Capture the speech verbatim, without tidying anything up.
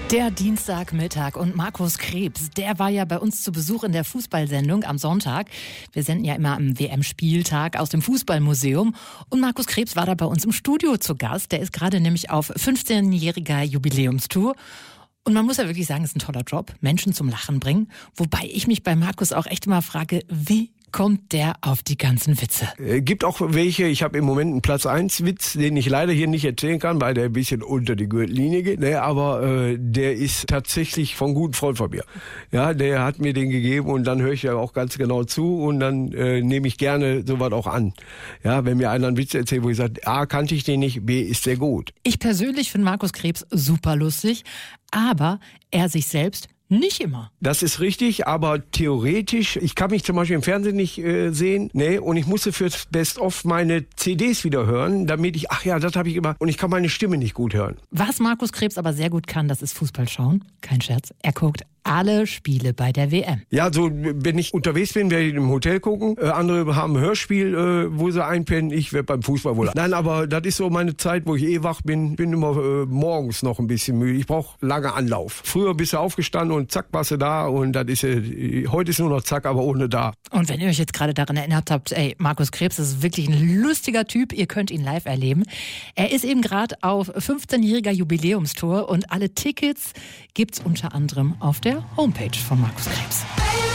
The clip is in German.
Der Dienstagmittag und Markus Krebs, der war ja bei uns zu Besuch in der Fußballsendung am Sonntag. Wir senden ja immer am W M-Spieltag aus dem Fußballmuseum. Und Markus Krebs war da bei uns im Studio zu Gast. Der ist gerade nämlich auf fünfzehnjähriger Jubiläumstour. Und man muss ja wirklich sagen, es ist ein toller Job, Menschen zum Lachen bringen. Wobei ich mich bei Markus auch echt immer frage, wie kommt der auf die ganzen Witze? Äh, gibt auch welche, ich habe im Moment einen Platz eins Witz, den ich leider hier nicht erzählen kann, weil der ein bisschen unter die Gürtellinie geht, ne? aber äh, der ist tatsächlich von einem guten Freund von mir. Ja, der hat mir den gegeben und dann höre ich ja auch ganz genau zu und dann äh, nehme ich gerne sowas auch an. Ja, wenn mir einer einen Witz erzählt, wo ich sage, A, kannte ich den nicht, B, ist der gut. Ich persönlich finde Markus Krebs super lustig, aber er sich selbst nicht immer. Das ist richtig, aber theoretisch, ich kann mich zum Beispiel im Fernsehen nicht äh, sehen, ne, und ich musste fürs Best-of meine C Ds wieder hören, damit ich, ach ja, das habe ich immer, und ich kann meine Stimme nicht gut hören. Was Markus Krebs aber sehr gut kann, das ist Fußball schauen. Kein Scherz, er guckt alle Spiele bei der W M. Ja, so wenn ich unterwegs bin, werde ich im Hotel gucken. Äh, andere haben ein Hörspiel, äh, wo sie einpennen. Ich werde beim Fußball wohl. Nein, aber das ist so meine Zeit, wo ich eh wach bin. Bin immer äh, morgens noch ein bisschen müde. Ich brauche lange Anlauf. Früher bist du aufgestanden und zack, warst du da. Und das ist äh, heute ist nur noch zack, aber ohne da. Und wenn ihr euch jetzt gerade daran erinnert habt, ey, Markus Krebs ist wirklich ein lustiger Typ. Ihr könnt ihn live erleben. Er ist eben gerade auf fünfzehnjähriger Jubiläumstour und alle Tickets gibt's unter anderem auf der Homepage von Markus Krebs.